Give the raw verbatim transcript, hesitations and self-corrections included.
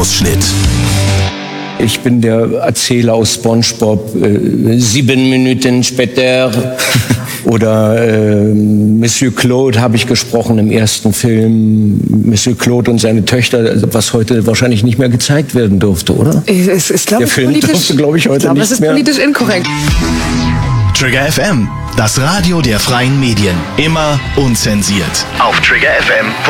Ausschnitt. Ich bin der Erzähler aus SpongeBob, äh, sieben Minuten später. Oder äh, Monsieur Claude habe ich gesprochen im ersten Film. Monsieur Claude und seine Töchter, was heute wahrscheinlich nicht mehr gezeigt werden durfte, oder? Es, es, glaub, der Film durfte, glaube ich, heute ich glaub, nicht es ist mehr. politisch inkorrekt. Trigger F M, das Radio der freien Medien. Immer unzensiert. Auf trigger f m punkt de